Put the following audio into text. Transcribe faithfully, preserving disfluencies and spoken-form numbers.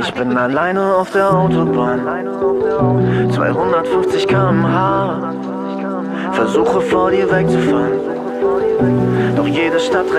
Ich bin alleine auf der Autobahn, zweihundertfünfzig Kilometer pro Stunde. Versuche vor dir wegzufahren, doch jede Stadt